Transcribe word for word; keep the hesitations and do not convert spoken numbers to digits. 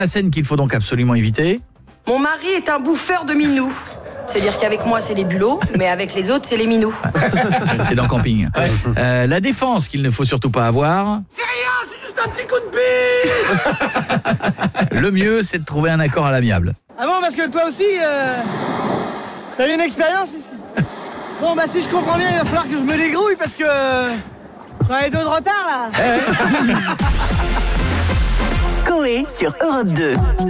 La scène qu'il faut donc absolument éviter. Mon mari est un bouffeur de minous. C'est-à-dire qu'avec moi, c'est les bulots, mais avec les autres, c'est les minous. C'est dans Camping. Euh, la défense qu'il ne faut surtout pas avoir. C'est rien, c'est juste un petit coup de bille. Le mieux, c'est de trouver un accord à l'amiable. Ah bon, parce que toi aussi, euh, t'as eu une expérience ici. Bon, bah si je comprends bien, il va falloir que je me dégrouille parce que j'en ai deux de retard là. Coé sur Europe deux.